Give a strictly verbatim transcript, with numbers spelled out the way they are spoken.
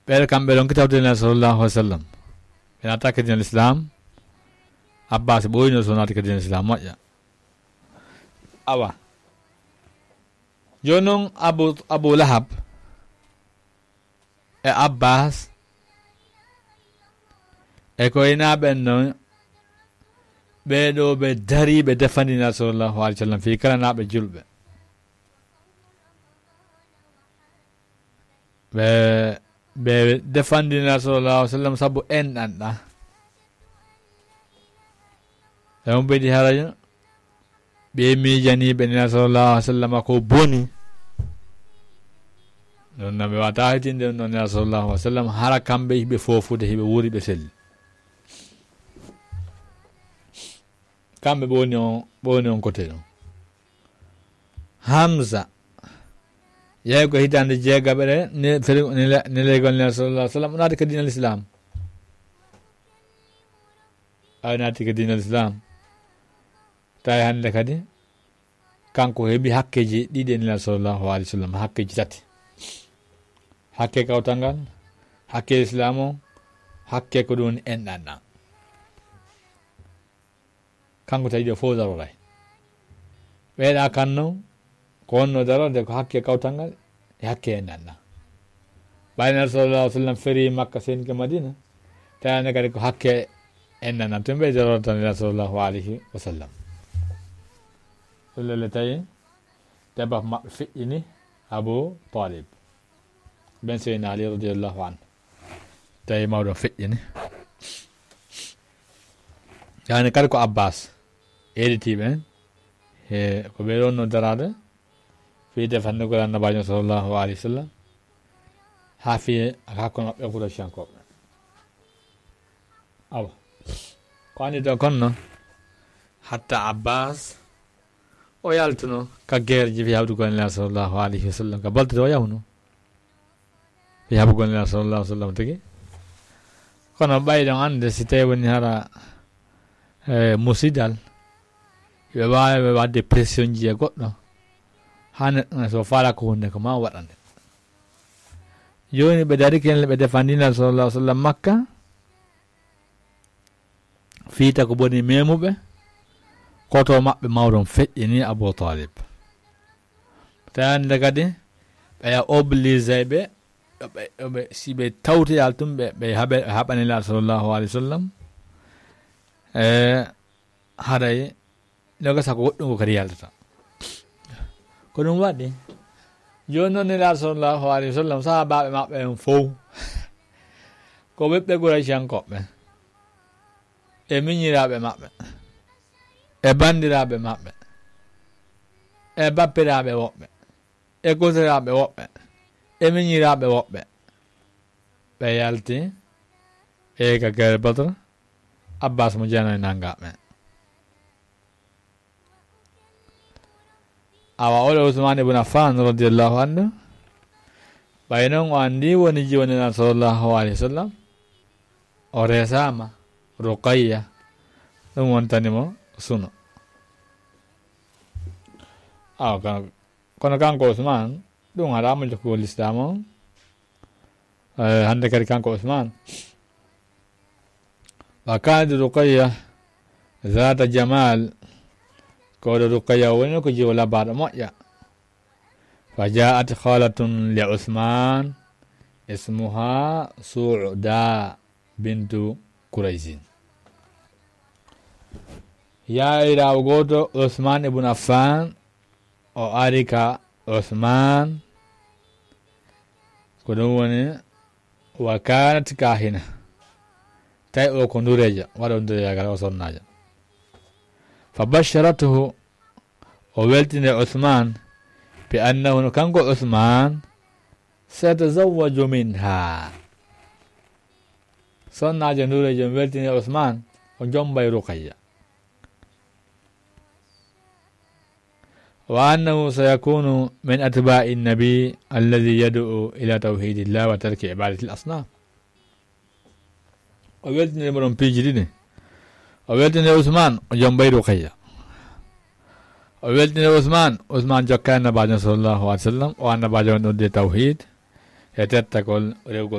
ɓeɗe kamɓe ɗon kitawdina sallllahu alih w sallam ɓe natta ka dinal islam. Abbas ɓoyno so naati ka dinal islam moƴƴa. Awa joni noon abu abou lahab e Abbas e koyenaɓen noon ɓeɗo ɓe dari ɓe defandina sallllahu alih w sallam fi kala naɓe julɓe. ɓe ɓe defandina sallllahu alih w sallam saabu enɗanɗa emo ɓeɗi haraja ɓe miijaniɓe nina sallllahu alih w sallam ko boni ɗon no ɓe wata hitinde ɗum ɗon nina sallllahu alih w sallam hara kamɓe hiɓe fofude hiɓe wuuri ɓe selli. kamɓe ɓoni on ɓoni on côté ɗon. Hamza yeyi ko hitande jeegaɓe ɗe ne leygol nina sallllahu alih w sallam o naati ka dinal islam. awi naati ka dinal islam tawi hande kadi kanko heeɓi hakkeji ɗiɗi e nila sallllahu alih w sallam, hakkeji tati: hakke kawtal ngal, hakke islam o, hakke ko ɗum woni enɗanɗa. kanko tawi ɗo fof daroray. ɓeeɗa kanno ko wonno darorde ko hakke kawtal ngal e hakke enɗanɗa. ɓayna sallllahu alih w sallam feri makka senke madina tawande kadi ko hakke enɗanɗa to ɓe darorde nila sallllahu alayhi wa sallam. lele tawi debbo maɓɓe feƴƴini Abou Talib ben Seydina Ali radiallahu anhu tawi mawɗo feƴƴini. yani kadi ko Abbas heɗitiɓe e ko ɓe ɗon no darade fi defandegol annabajo sallllahu alayhi wa sallam ha fi hakkude maɓɓe Quraysiyankoɓe. awa ko andi ɗo kon noon hatta Abbas o yaltuno ka guerre ji fi habdugol nela sallllahu alayhi wa sallam ka baltude o yawno fi habdugol nela sallllahu alih w sallam tigi. kono ɓayɗon ande si tawi woni hara e musidal ɓe wawi wadde pression ji e goɗɗo ha neɗɗo so faala ko hunde ko ma waɗande. joni ɓe dari kenle ɓe defandina sallllahu alih w sallam makka fiita ko boni memuɓe koto maɓɓe mawɗon feƴƴini Abou Talib. tawande kadi ɓeya obligé ɓe ɓe si ɓe tawtiyal tum ɓe ɓe haɓe haɓanila sallllahu alih w sallam e haɗay noga sako woɗɗum ko kadi yaldata. ko ɗum waɗi joni noon nila sallllahu alayhi wa sallam sahabaɓe maɓɓe en fof ko ɓeɓɓe Quraysiyankoɓe e miñiraɓe maɓɓe e bandiraɓe maɓɓe e bappiraɓe woɓɓe e gosiraɓe woɓɓe e miñiraɓe woɓɓe ɓe yalti e ka guerre Badr. Abbas mo jeenayi nangaɓe. awa oɗo Usman ibn Affan radiallahu anhu ɓay noon o andi woni jiwonina sallllahu alayhi wa sallam o resama Ruqayya ɗum wontanimo suno. aw kono kanko Usman ɗum haɗama jokkugol l'islam o hande kadi kanko Usman wa kanat Ruqayya zata jamal koɗo Ruqayya woni ko jiwo labaɗo moƴƴa. fa jaat khalatun li Usman ismuha Suuda bintu Quraysin. yayirawo goto Usman ibn Affan o ari ka Usman ko ɗum woni wa kanat kahina tawi o ko ndureja waɗo ndurejagal o sonnaja. fa basharatuhu o weltinde Usman bi annahu no kanko Usman satazawwaju minha. sonnajo ndurejo weltinde Usman o jombay Ruqayya. wa annahu sayakunu min atba'i nabi alladhi yad'u ila tawhidillah wa tarki ibadati al-asnam. o weltinde mo ɗon piiji ɗiɗi. o weltinde Usman o jombay Ruqayya. o weltinde Usman Usman jokka annabajo sallllahu alih w sallam o annabajo on ɗon de tawhid e tettakol rewgol